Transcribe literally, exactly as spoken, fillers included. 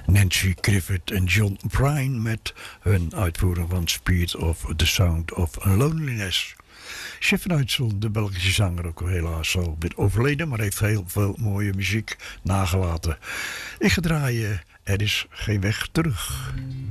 Nancy Griffith en John Prine met hun uitvoering van Speed of the Sound of Loneliness. Chef Nuitsel, de Belgische zanger, ook helaas al weer overleden, maar heeft heel veel mooie muziek nagelaten. Ik ga draaien, Er is geen weg terug.